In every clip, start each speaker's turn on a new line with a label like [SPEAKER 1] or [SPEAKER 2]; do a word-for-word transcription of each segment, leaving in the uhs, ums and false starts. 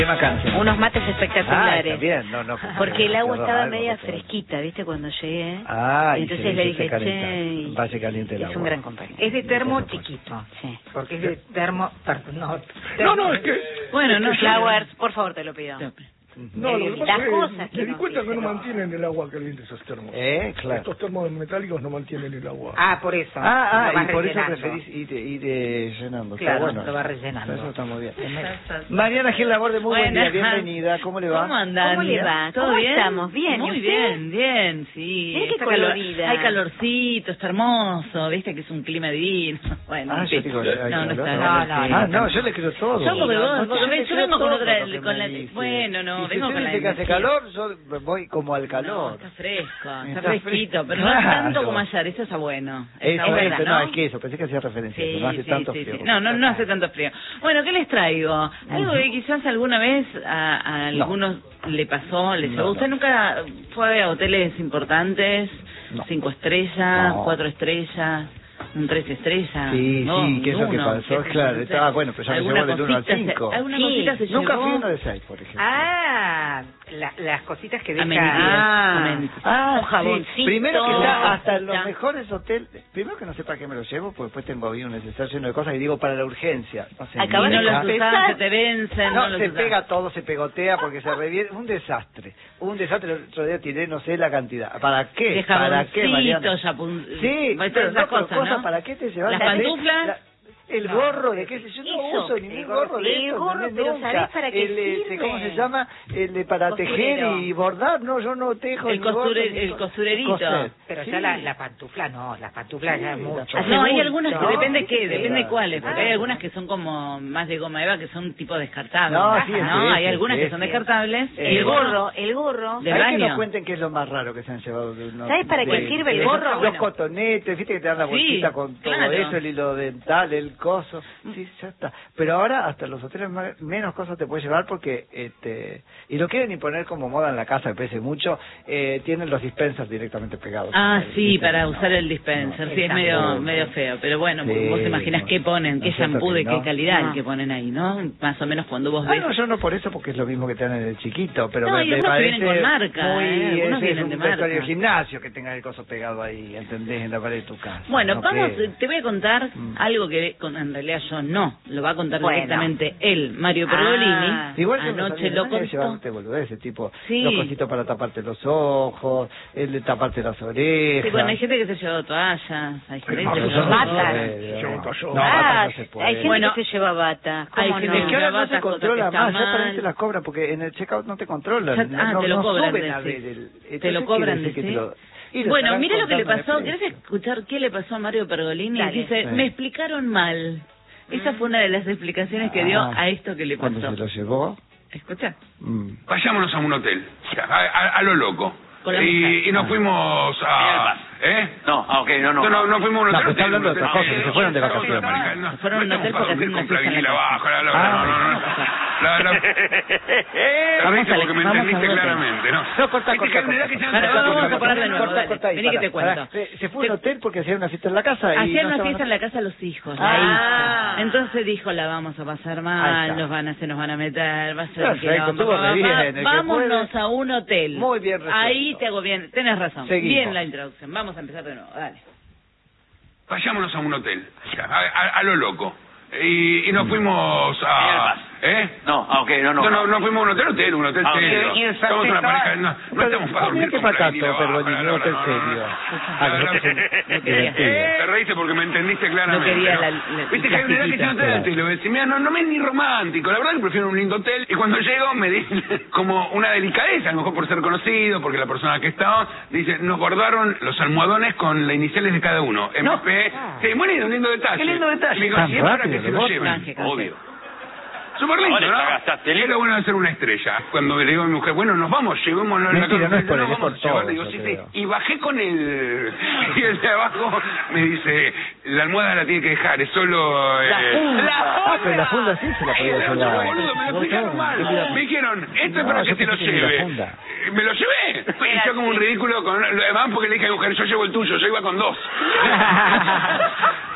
[SPEAKER 1] Unos mates espectaculares.
[SPEAKER 2] Ah, bien. No, no,
[SPEAKER 1] porque el agua estaba
[SPEAKER 2] algo,
[SPEAKER 1] media
[SPEAKER 2] algo.
[SPEAKER 1] fresquita, ¿viste? Cuando llegué.
[SPEAKER 2] Ah,
[SPEAKER 1] y entonces le dije,
[SPEAKER 2] che, base caliente el
[SPEAKER 1] es
[SPEAKER 2] agua.
[SPEAKER 1] un gran compañero.
[SPEAKER 3] Es de termo chiquito.
[SPEAKER 1] Sí.
[SPEAKER 3] Porque es de termo... No,
[SPEAKER 4] No, no, es que...
[SPEAKER 1] Bueno, no,
[SPEAKER 4] es que
[SPEAKER 1] Flowers, por favor, te lo pido.
[SPEAKER 4] No, lo que pasa
[SPEAKER 1] Las
[SPEAKER 4] es que
[SPEAKER 1] cosas
[SPEAKER 4] me
[SPEAKER 1] que
[SPEAKER 4] di
[SPEAKER 1] nos
[SPEAKER 4] cuenta que no
[SPEAKER 1] dicen.
[SPEAKER 4] mantienen el agua caliente esos termos.
[SPEAKER 2] Eh, claro.
[SPEAKER 4] Estos termos metálicos no mantienen el agua.
[SPEAKER 3] Ah, por eso.
[SPEAKER 2] Ah, ah,
[SPEAKER 3] Lo vas
[SPEAKER 2] y por eso
[SPEAKER 3] rellenando.
[SPEAKER 2] preferís ir, ir eh, llenando. Está
[SPEAKER 3] Claro,
[SPEAKER 2] bueno.
[SPEAKER 3] lo va rellenando.
[SPEAKER 2] Eso está muy bien. Mariana Gil Laborde, muy buen
[SPEAKER 5] Bueno.
[SPEAKER 2] día, bienvenida. ¿Cómo le va?
[SPEAKER 5] ¿Cómo andan?
[SPEAKER 1] ¿Cómo le va?
[SPEAKER 5] ¿Todo
[SPEAKER 1] ¿Cómo
[SPEAKER 5] bien?
[SPEAKER 1] estamos? Bien, ¿y
[SPEAKER 5] Muy
[SPEAKER 1] usted?
[SPEAKER 5] bien, bien, sí.
[SPEAKER 1] Mira qué
[SPEAKER 5] Está calor-
[SPEAKER 1] colorida.
[SPEAKER 5] Hay calorcito, está hermoso, viste que es un clima divino. Bueno,
[SPEAKER 2] Ah,
[SPEAKER 5] sí.
[SPEAKER 2] yo digo, hay
[SPEAKER 5] no, no
[SPEAKER 2] calor.
[SPEAKER 5] está.
[SPEAKER 3] No, no,
[SPEAKER 2] Ah, no, yo le creo todo.
[SPEAKER 5] Yo porque
[SPEAKER 2] No,
[SPEAKER 5] vos,
[SPEAKER 2] no,
[SPEAKER 5] porque
[SPEAKER 2] yo
[SPEAKER 5] me-
[SPEAKER 2] le
[SPEAKER 5] yo
[SPEAKER 2] creo
[SPEAKER 5] vengo con
[SPEAKER 2] todo
[SPEAKER 5] otra,
[SPEAKER 2] lo que
[SPEAKER 5] con
[SPEAKER 2] me
[SPEAKER 5] la,
[SPEAKER 2] dice.
[SPEAKER 5] bueno, no,
[SPEAKER 2] Y si
[SPEAKER 5] vengo
[SPEAKER 2] usted
[SPEAKER 5] con la
[SPEAKER 2] dice que hace
[SPEAKER 5] energía.
[SPEAKER 2] calor, yo voy como al
[SPEAKER 5] No,
[SPEAKER 2] calor.
[SPEAKER 5] está fresco, está,
[SPEAKER 2] Está
[SPEAKER 5] fresquito,
[SPEAKER 2] fresco.
[SPEAKER 5] pero no es tanto
[SPEAKER 2] Claro.
[SPEAKER 5] como ayer, eso está bueno.
[SPEAKER 2] Eso,
[SPEAKER 5] Está
[SPEAKER 2] eso,
[SPEAKER 5] bueno,
[SPEAKER 2] no, es que eso, pensé que hacía referencia,
[SPEAKER 5] Sí,
[SPEAKER 2] no hace
[SPEAKER 5] sí,
[SPEAKER 2] tanto
[SPEAKER 5] sí,
[SPEAKER 2] frío.
[SPEAKER 5] sí. No, no, no hace tanto frío. Bueno, ¿qué les traigo? Algo que quizás alguna vez a, a
[SPEAKER 2] No.
[SPEAKER 5] algunos le pasó, les
[SPEAKER 2] No,
[SPEAKER 5] ¿Usted
[SPEAKER 2] no.
[SPEAKER 5] nunca fue a hoteles importantes?
[SPEAKER 2] No.
[SPEAKER 5] Cinco estrellas,
[SPEAKER 2] No.
[SPEAKER 5] cuatro estrellas, un tres estrellas.
[SPEAKER 2] Sí,
[SPEAKER 5] no,
[SPEAKER 2] sí, que eso que
[SPEAKER 5] uno,
[SPEAKER 2] pasó,
[SPEAKER 5] qué sé yo,
[SPEAKER 2] claro.
[SPEAKER 5] no sé.
[SPEAKER 2] Ah, bueno, pero ya me
[SPEAKER 5] ¿Alguna
[SPEAKER 2] llevó del uno al
[SPEAKER 5] cosita se-
[SPEAKER 2] cinco.
[SPEAKER 5] ¿Alguna
[SPEAKER 1] Sí.
[SPEAKER 5] cosita se
[SPEAKER 2] Nunca
[SPEAKER 5] llevó?
[SPEAKER 2] fui uno de seis, por ejemplo.
[SPEAKER 3] Ah, la, las cositas que deja...
[SPEAKER 5] Amenidades,
[SPEAKER 3] Ah,
[SPEAKER 5] amenidades.
[SPEAKER 2] Ah,
[SPEAKER 1] Un jaboncito.
[SPEAKER 2] sí. Primero que está hasta en los
[SPEAKER 1] Ya.
[SPEAKER 2] mejores hoteles. Primero que no sé para qué me lo llevo, porque después tengo ahí un necesario lleno de cosas y digo para la urgencia. No sé,
[SPEAKER 1] Acabas
[SPEAKER 5] Y
[SPEAKER 2] ni
[SPEAKER 5] no
[SPEAKER 1] de
[SPEAKER 5] los
[SPEAKER 2] idea.
[SPEAKER 1] empezar.
[SPEAKER 5] usás, se te vencen,
[SPEAKER 2] No,
[SPEAKER 5] no los
[SPEAKER 2] se
[SPEAKER 5] usás.
[SPEAKER 2] pega todo, se pegotea porque se revierte. Un desastre. Un desastre. El otro día tiré, no sé la cantidad. ¿Para qué?
[SPEAKER 5] De
[SPEAKER 2] ¿Para qué, Mariana?
[SPEAKER 5] jaboncitos, yapun-
[SPEAKER 2] Sí,
[SPEAKER 5] todas
[SPEAKER 2] pero
[SPEAKER 5] esas
[SPEAKER 2] no, pero
[SPEAKER 5] cosas,
[SPEAKER 2] cosas,
[SPEAKER 5] ¿no?
[SPEAKER 2] ¿para qué te llevas?
[SPEAKER 5] Las
[SPEAKER 2] La-
[SPEAKER 5] pantuflas.
[SPEAKER 2] la- el gorro de qué sé yo, no
[SPEAKER 1] Eso,
[SPEAKER 2] uso
[SPEAKER 1] el
[SPEAKER 2] ningún
[SPEAKER 1] gorro,
[SPEAKER 2] gorro de
[SPEAKER 1] el
[SPEAKER 2] eso,
[SPEAKER 1] gorro,
[SPEAKER 2] ¿entendés?
[SPEAKER 1] pero
[SPEAKER 2] Nunca.
[SPEAKER 1] ¿sabés para qué
[SPEAKER 2] el, este,
[SPEAKER 1] sirve?
[SPEAKER 2] ¿Cómo se llama? El de para tejer
[SPEAKER 1] Costurero.
[SPEAKER 2] y bordar, no, yo no tejo
[SPEAKER 5] El
[SPEAKER 2] ni gorro,
[SPEAKER 5] costure-
[SPEAKER 2] ni
[SPEAKER 5] el
[SPEAKER 2] co-
[SPEAKER 5] costurerito.
[SPEAKER 2] coser.
[SPEAKER 3] pero
[SPEAKER 2] Sí.
[SPEAKER 3] ya la, la pantufla no, la pantufla ya es
[SPEAKER 2] Sí,
[SPEAKER 3] mucho.
[SPEAKER 2] la
[SPEAKER 5] No, hay
[SPEAKER 1] mucho.
[SPEAKER 5] algunas que
[SPEAKER 2] No,
[SPEAKER 5] depende qué,
[SPEAKER 2] sí,
[SPEAKER 5] depende
[SPEAKER 2] claro.
[SPEAKER 5] cuáles, porque
[SPEAKER 2] Ah.
[SPEAKER 5] hay algunas que son como más de goma eva que son tipo descartables.
[SPEAKER 2] No, sí,
[SPEAKER 5] ¿no?
[SPEAKER 2] sí,
[SPEAKER 5] hay
[SPEAKER 2] sí,
[SPEAKER 5] algunas
[SPEAKER 2] sí,
[SPEAKER 5] que son
[SPEAKER 2] sí.
[SPEAKER 5] descartables.
[SPEAKER 2] Eh,
[SPEAKER 5] y
[SPEAKER 1] El gorro, el gorro.
[SPEAKER 5] De
[SPEAKER 2] ¿Sabés que
[SPEAKER 5] baño?
[SPEAKER 2] nos cuenten qué es lo más raro que se han llevado de uno?
[SPEAKER 1] ¿Sabés para qué
[SPEAKER 2] de-
[SPEAKER 1] sirve el
[SPEAKER 2] de-
[SPEAKER 1] gorro?
[SPEAKER 2] Los
[SPEAKER 5] Bueno.
[SPEAKER 2] cotonetes, viste que te dan la
[SPEAKER 5] Sí,
[SPEAKER 2] bolsita con todo
[SPEAKER 5] claro.
[SPEAKER 2] eso, el hilo dental, el coso. Sí, ya está. Pero ahora hasta los hoteles más- menos cosas te puedes llevar porque, este, y lo quieren imponer como moda en la casa, me parece mucho, eh, tienen los dispensers directamente pegados.
[SPEAKER 5] Ah,
[SPEAKER 2] El
[SPEAKER 5] sí,
[SPEAKER 2] dispenser,
[SPEAKER 5] para
[SPEAKER 2] no.
[SPEAKER 5] usar el dispenser,
[SPEAKER 2] No,
[SPEAKER 5] sí, es
[SPEAKER 2] exacto.
[SPEAKER 5] medio medio feo, pero bueno,
[SPEAKER 2] Sí,
[SPEAKER 5] vos te imaginás
[SPEAKER 2] no,
[SPEAKER 5] qué ponen,
[SPEAKER 2] no
[SPEAKER 5] qué
[SPEAKER 2] es cierto
[SPEAKER 5] shampoo,
[SPEAKER 2] que
[SPEAKER 5] de
[SPEAKER 2] no.
[SPEAKER 5] qué calidad
[SPEAKER 1] No.
[SPEAKER 5] el que ponen ahí, ¿no? Más o menos cuando vos
[SPEAKER 2] Ah,
[SPEAKER 5] ves...
[SPEAKER 2] no, yo no por eso, porque es lo mismo que te dan en el chiquito, pero
[SPEAKER 5] No,
[SPEAKER 2] me,
[SPEAKER 5] hay
[SPEAKER 2] me
[SPEAKER 5] algunos que
[SPEAKER 2] parece
[SPEAKER 5] vienen con marca,
[SPEAKER 2] muy,
[SPEAKER 5] ¿eh? Algunos
[SPEAKER 2] ese
[SPEAKER 5] vienen
[SPEAKER 2] es
[SPEAKER 5] de
[SPEAKER 2] un vestuario
[SPEAKER 5] marca.
[SPEAKER 2] de gimnasio que tenga el coso pegado ahí, ¿entendés? En la pared de tu casa.
[SPEAKER 5] Bueno,
[SPEAKER 2] No
[SPEAKER 5] vamos,
[SPEAKER 2] queda.
[SPEAKER 5] te voy a contar
[SPEAKER 2] Mm.
[SPEAKER 5] algo que con- en realidad yo no, lo va a contar
[SPEAKER 1] Bueno.
[SPEAKER 5] directamente él, Mario Pergolini.
[SPEAKER 1] Ah.
[SPEAKER 2] Igual yo no
[SPEAKER 5] Anoche
[SPEAKER 2] sabía
[SPEAKER 5] lo
[SPEAKER 2] nada de
[SPEAKER 5] contó.
[SPEAKER 2] llevarte boludeces, tipo
[SPEAKER 5] Sí.
[SPEAKER 2] los cositos para taparte los ojos, el de taparte las orejas.
[SPEAKER 5] Sí, bueno, hay gente que se llevó toallas, hay gente
[SPEAKER 2] No,
[SPEAKER 5] que se
[SPEAKER 2] pero
[SPEAKER 5] llevó
[SPEAKER 2] eso no
[SPEAKER 1] batas.
[SPEAKER 2] se puede,
[SPEAKER 4] Yo
[SPEAKER 2] no.
[SPEAKER 4] boto yo.
[SPEAKER 2] No,
[SPEAKER 1] ah,
[SPEAKER 2] batas no se puede.
[SPEAKER 1] hay gente
[SPEAKER 5] Bueno,
[SPEAKER 1] que se lleva bata.
[SPEAKER 5] hay
[SPEAKER 1] ¿Cómo
[SPEAKER 5] gente
[SPEAKER 2] Es
[SPEAKER 1] no?
[SPEAKER 2] que ahora
[SPEAKER 5] lleva
[SPEAKER 2] no se
[SPEAKER 5] batas,
[SPEAKER 2] controla
[SPEAKER 5] cosas que
[SPEAKER 2] más, ya
[SPEAKER 5] están
[SPEAKER 2] para mí te
[SPEAKER 5] mal.
[SPEAKER 2] las cobran, porque en el checkout no te controlan,
[SPEAKER 5] Ya-
[SPEAKER 2] no,
[SPEAKER 5] ah,
[SPEAKER 2] no,
[SPEAKER 5] te lo
[SPEAKER 2] no
[SPEAKER 5] cobran,
[SPEAKER 2] suben a
[SPEAKER 5] sí.
[SPEAKER 2] ver el...
[SPEAKER 5] Te
[SPEAKER 2] entonces
[SPEAKER 5] lo cobran,
[SPEAKER 2] quiere decir que
[SPEAKER 5] ¿sí?
[SPEAKER 2] te lo- y lo
[SPEAKER 5] Bueno,
[SPEAKER 2] estarán
[SPEAKER 5] mira lo que le
[SPEAKER 2] contando
[SPEAKER 5] pasó.
[SPEAKER 2] en el
[SPEAKER 5] ¿Querés escuchar qué le pasó a Mario Pergolini?
[SPEAKER 1] Dale.
[SPEAKER 5] Dice,
[SPEAKER 2] Sí.
[SPEAKER 5] me explicaron mal. Esa fue una de las explicaciones que dio
[SPEAKER 2] Ah,
[SPEAKER 5] a esto que le pasó.
[SPEAKER 2] Cuando se lo llevó...
[SPEAKER 5] Escucha.
[SPEAKER 2] mm.
[SPEAKER 6] Vayámonos a un hotel, a, a- a lo loco.
[SPEAKER 5] Con la mujer.
[SPEAKER 6] Y, y nos fuimos a... ¿Eh?
[SPEAKER 7] No, ah, ok, no, no.
[SPEAKER 6] No, no, no fuimos a un
[SPEAKER 2] No,
[SPEAKER 6] hotel.
[SPEAKER 2] pero está hablando de otra cosa, que se fueron de vacaciones.
[SPEAKER 6] No,
[SPEAKER 5] Se fueron a un
[SPEAKER 6] no
[SPEAKER 5] hotel
[SPEAKER 6] estamos
[SPEAKER 5] porque
[SPEAKER 6] para dormir
[SPEAKER 5] hacen
[SPEAKER 6] con
[SPEAKER 5] una fiesta en la
[SPEAKER 6] Plaguila
[SPEAKER 5] casa.
[SPEAKER 6] abajo. La, la,
[SPEAKER 2] Ah.
[SPEAKER 6] no, no, no. La, la, la
[SPEAKER 5] Vamos
[SPEAKER 6] viste
[SPEAKER 5] a-
[SPEAKER 6] porque me
[SPEAKER 5] vamos
[SPEAKER 6] entendiste
[SPEAKER 5] al hotel.
[SPEAKER 6] claramente, ¿no?
[SPEAKER 2] No, corta,
[SPEAKER 6] Viste
[SPEAKER 2] corta,
[SPEAKER 6] que hay una edad
[SPEAKER 2] corta,
[SPEAKER 6] que ya
[SPEAKER 5] corta,
[SPEAKER 6] no-
[SPEAKER 5] corta,
[SPEAKER 6] vamos a
[SPEAKER 5] corta,
[SPEAKER 6] parar
[SPEAKER 5] corta,
[SPEAKER 6] de nuevo.
[SPEAKER 5] corta,
[SPEAKER 2] corta ahí,
[SPEAKER 5] Vení que
[SPEAKER 2] pará,
[SPEAKER 5] te cuento.
[SPEAKER 2] pará. Se, se fue a un hotel porque hacía una fiesta en la casa y
[SPEAKER 5] Hacían
[SPEAKER 2] no
[SPEAKER 5] una
[SPEAKER 2] estaban-
[SPEAKER 5] fiesta en la casa de los hijos, la
[SPEAKER 2] Ah.
[SPEAKER 5] hija. Entonces dijo, la vamos a pasar
[SPEAKER 2] Ahí
[SPEAKER 5] mal,
[SPEAKER 2] está.
[SPEAKER 5] nos van a, se nos van a meter, va a ser
[SPEAKER 2] Perfecto,
[SPEAKER 5] quilombo,
[SPEAKER 2] estuvo
[SPEAKER 5] va,
[SPEAKER 2] re bien,
[SPEAKER 5] va,
[SPEAKER 2] el que
[SPEAKER 5] vámonos
[SPEAKER 2] puede.
[SPEAKER 5] a un hotel.
[SPEAKER 2] Muy bien resuelto.
[SPEAKER 5] Ahí te hago bien, tenés razón.
[SPEAKER 2] Seguimos.
[SPEAKER 5] Bien la introducción, vamos a empezar de nuevo, dale.
[SPEAKER 6] Vayámonos a un hotel, a, a, a lo loco. Y, y nos fuimos a... ¿Eh?
[SPEAKER 7] No, ah, ok, no, no.
[SPEAKER 6] No, no, no fuimos a un hotel, hotel, un hotel
[SPEAKER 7] Ah,
[SPEAKER 6] serio.
[SPEAKER 7] ok.
[SPEAKER 3] Y el
[SPEAKER 6] Somos una
[SPEAKER 3] festival-
[SPEAKER 6] pareja, no, no estamos para dormir
[SPEAKER 2] ¿Qué
[SPEAKER 6] con
[SPEAKER 2] patato,
[SPEAKER 6] Plaguila abajo,
[SPEAKER 2] Pergolini?
[SPEAKER 6] la,
[SPEAKER 2] Un
[SPEAKER 6] la,
[SPEAKER 2] hotel
[SPEAKER 6] no, no,
[SPEAKER 2] serio.
[SPEAKER 6] no.
[SPEAKER 2] Ah,
[SPEAKER 6] La,
[SPEAKER 2] que
[SPEAKER 6] la-
[SPEAKER 2] no te-
[SPEAKER 5] no quería.
[SPEAKER 6] Te reíste porque me entendiste claramente.
[SPEAKER 5] No quería
[SPEAKER 6] ¿no?
[SPEAKER 5] la- la-
[SPEAKER 6] Viste que hay una edad que
[SPEAKER 5] la
[SPEAKER 6] yo te, te lo decía, mira, no, no me es ni romántico, la verdad que prefiero un lindo hotel. Y cuando llego me dicen como una delicadeza, a lo mejor por ser conocido, porque la persona que estaba, dice, nos guardaron los almohadones con las iniciales de cada uno. M P, sí, muy lindo, un lindo detalle.
[SPEAKER 7] Qué lindo detalle.
[SPEAKER 6] Y digo,
[SPEAKER 2] Tan
[SPEAKER 6] si es para
[SPEAKER 2] rápido,
[SPEAKER 6] que se
[SPEAKER 2] ¿no?
[SPEAKER 6] lo lleven.
[SPEAKER 5] Canje, canje.
[SPEAKER 6] Obvio. Súper lindo,
[SPEAKER 7] Ahora
[SPEAKER 6] ¿no?
[SPEAKER 7] te gastaste,
[SPEAKER 6] Es lo bueno de ser una estrella. Cuando le digo a mi mujer, bueno, nos vamos, llevémonos en la
[SPEAKER 2] Mentira,
[SPEAKER 6] casa.
[SPEAKER 2] no es por
[SPEAKER 6] No,
[SPEAKER 2] él, es
[SPEAKER 6] vamos
[SPEAKER 2] por
[SPEAKER 6] a llevar.
[SPEAKER 2] todos,
[SPEAKER 6] Digo,
[SPEAKER 2] yo
[SPEAKER 6] sí, sí.
[SPEAKER 2] creo.
[SPEAKER 6] Y bajé con el... Y el de abajo me dice, la almohada la tiene que dejar, es solo... eh,
[SPEAKER 2] La funda.
[SPEAKER 6] ¡La
[SPEAKER 2] Ah, pero la funda sí se la podía
[SPEAKER 6] Ay,
[SPEAKER 2] llevar.
[SPEAKER 6] boludo, me lo explicaron mal. Me dijeron, esto es
[SPEAKER 2] No,
[SPEAKER 6] para
[SPEAKER 2] yo
[SPEAKER 6] que te lo
[SPEAKER 2] pensé que era la
[SPEAKER 6] lleve.
[SPEAKER 2] funda.
[SPEAKER 6] Eh, Me lo llevé. Y yo como un ridículo, con además porque le dije a mi mujer, yo llevo el tuyo, yo iba con dos.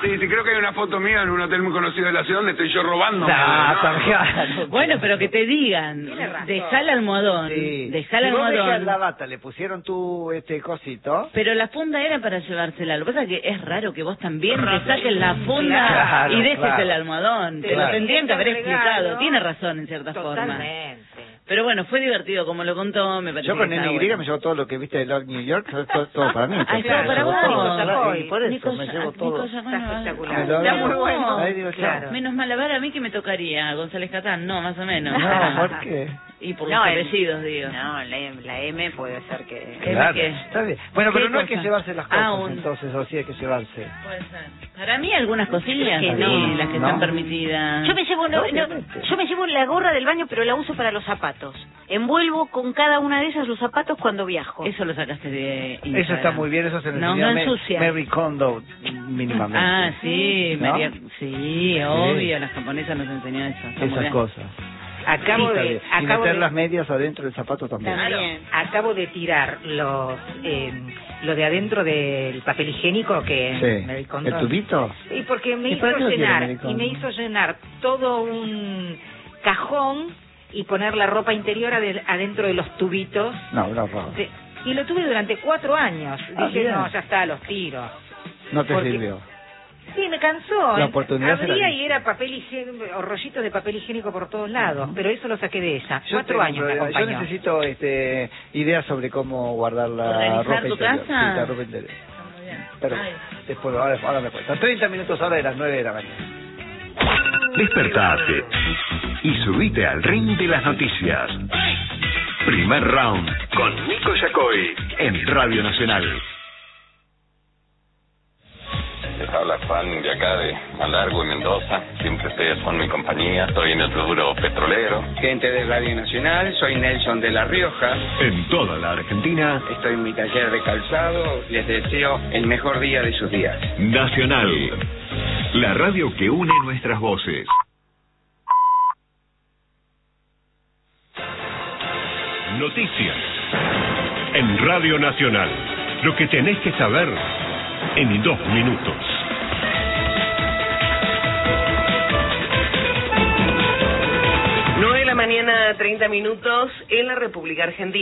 [SPEAKER 6] Sí, sí, creo que hay una foto mía en un hotel muy conocido de la ciudad donde estoy yo robando.
[SPEAKER 2] Nah, también.
[SPEAKER 5] Bueno, pero que te digan,
[SPEAKER 3] Tiene razón.
[SPEAKER 5] dejá el almohadón,
[SPEAKER 2] Sí.
[SPEAKER 5] dejá el
[SPEAKER 2] Si vos dejas
[SPEAKER 5] almohadón.
[SPEAKER 2] la bata, le pusieron tu este cosito.
[SPEAKER 5] Pero la funda era para llevársela. Lo que pasa es que es raro que vos también te saques la funda
[SPEAKER 2] Claro,
[SPEAKER 5] y dejes
[SPEAKER 2] claro.
[SPEAKER 5] el almohadón. Te
[SPEAKER 2] Claro.
[SPEAKER 5] lo tendrían que haber
[SPEAKER 3] Es un regalo.
[SPEAKER 5] explicado. Tiene razón en cierta forma.
[SPEAKER 3] Totalmente.
[SPEAKER 5] Pero bueno, fue divertido como lo contó, me parece.
[SPEAKER 2] Yo con
[SPEAKER 5] que
[SPEAKER 2] N
[SPEAKER 5] estaba
[SPEAKER 2] Y
[SPEAKER 5] bueno.
[SPEAKER 2] me llevo todo lo que viste de Love New York, todo, todo para mí.
[SPEAKER 5] Ah, es
[SPEAKER 2] porque
[SPEAKER 5] todo
[SPEAKER 2] me
[SPEAKER 5] para
[SPEAKER 2] llevo
[SPEAKER 5] vos.
[SPEAKER 2] todo,
[SPEAKER 3] Nico
[SPEAKER 2] claro, y por eso
[SPEAKER 5] Nico,
[SPEAKER 2] me llevo
[SPEAKER 5] Nico
[SPEAKER 2] todo.
[SPEAKER 3] Está
[SPEAKER 5] Llano,
[SPEAKER 2] Me
[SPEAKER 3] espectacular.
[SPEAKER 2] lo
[SPEAKER 5] Está
[SPEAKER 2] hago.
[SPEAKER 5] muy bueno.
[SPEAKER 2] Ahí digo,
[SPEAKER 3] Claro.
[SPEAKER 5] Menos mal, a ver, a mí que me tocaría González Catán, no, más o menos.
[SPEAKER 2] No, ¿por qué?
[SPEAKER 5] Y por
[SPEAKER 1] No,
[SPEAKER 5] los
[SPEAKER 1] el-
[SPEAKER 5] apellidos, digo.
[SPEAKER 1] No, la, M- la M puede ser que...
[SPEAKER 2] Claro,
[SPEAKER 5] qué?
[SPEAKER 2] está bien. Bueno,
[SPEAKER 5] ¿Qué
[SPEAKER 2] pero no hay
[SPEAKER 5] cosa?
[SPEAKER 2] que llevarse las
[SPEAKER 5] Ah,
[SPEAKER 2] cosas,
[SPEAKER 5] un-
[SPEAKER 2] entonces, o sí hay que llevarse.
[SPEAKER 5] Puede ser. Para mí algunas cosillas,
[SPEAKER 1] Que
[SPEAKER 5] sí,
[SPEAKER 1] no,
[SPEAKER 5] las que
[SPEAKER 2] no.
[SPEAKER 5] están permitidas.
[SPEAKER 1] Yo me llevo no, no,
[SPEAKER 2] Obviamente.
[SPEAKER 1] yo me llevo la gorra del baño, pero la uso para los zapatos. Envuelvo con cada una de esas los zapatos cuando viajo.
[SPEAKER 5] Eso lo sacaste de Instagram.
[SPEAKER 2] Eso está muy bien, eso se
[SPEAKER 5] No,
[SPEAKER 2] enseñó
[SPEAKER 1] no
[SPEAKER 2] Me-
[SPEAKER 1] ensucia.
[SPEAKER 2] Mary Kondo mínimamente.
[SPEAKER 5] Ah, sí,
[SPEAKER 2] ¿No?
[SPEAKER 5] María, sí, obvio, las japonesas nos enseñó eso. está muy
[SPEAKER 2] Esas
[SPEAKER 5] bien.
[SPEAKER 2] cosas.
[SPEAKER 3] Acabo
[SPEAKER 2] Está
[SPEAKER 3] de,
[SPEAKER 2] bien. Y
[SPEAKER 3] acabo
[SPEAKER 2] meter
[SPEAKER 3] de,
[SPEAKER 2] las medias adentro del zapato también.
[SPEAKER 1] También.
[SPEAKER 3] acabo de tirar los, eh, lo de adentro del papel higiénico que
[SPEAKER 2] Sí.
[SPEAKER 3] Mary Kondo-
[SPEAKER 2] ¿El tubito?
[SPEAKER 3] Sí, porque me
[SPEAKER 2] ¿Y
[SPEAKER 3] hizo
[SPEAKER 2] para qué lo quiere
[SPEAKER 3] llenar,
[SPEAKER 2] Mary Kondo?
[SPEAKER 3] y me hizo llenar todo un cajón y poner la ropa interior ade- adentro de los tubitos.
[SPEAKER 2] No, no, no.
[SPEAKER 3] De- y lo tuve durante cuatro años.
[SPEAKER 2] Ah,
[SPEAKER 3] Dije,
[SPEAKER 2] bien.
[SPEAKER 3] no, ya está, los tiro.
[SPEAKER 2] No te
[SPEAKER 3] Porque-
[SPEAKER 2] sirvió.
[SPEAKER 3] Sí, me cansó.
[SPEAKER 2] La oportunidad se la
[SPEAKER 3] Abría
[SPEAKER 2] di.
[SPEAKER 3] y era papel higiénico, o rollitos de papel higiénico por todos lados. Pero eso lo saqué de ella.
[SPEAKER 2] Yo
[SPEAKER 3] Cuatro
[SPEAKER 2] tengo
[SPEAKER 3] años me
[SPEAKER 2] problema. Yo
[SPEAKER 3] acompañó.
[SPEAKER 2] necesito este, ideas sobre cómo guardar la
[SPEAKER 5] ¿Organizar
[SPEAKER 2] ropa
[SPEAKER 5] tu
[SPEAKER 2] interior.
[SPEAKER 5] casa?
[SPEAKER 2] Sí, la ropa interior.
[SPEAKER 5] Está muy bien.
[SPEAKER 2] Pero
[SPEAKER 5] Ay.
[SPEAKER 2] después, ahora, ahora me cuentan. treinta minutos ahora de las nueve de la mañana.
[SPEAKER 8] Despertate y subite al ring de las noticias. Primer round con Nico Yacoy en Radio Nacional.
[SPEAKER 9] Les habla Juan de acá de Malargo y Mendoza. Siempre ustedes son mi compañía. Estoy en el rubro petrolero.
[SPEAKER 10] Gente de Radio Nacional, soy Nelson de La Rioja.
[SPEAKER 8] En toda la Argentina,
[SPEAKER 10] Estoy en mi taller de calzado. Les deseo el mejor día de sus días.
[SPEAKER 8] Nacional. La radio que une nuestras voces. Noticias. En Radio Nacional. Lo que tenés que saber en dos minutos.
[SPEAKER 11] nueve de la mañana, treinta minutos, en la República Argentina.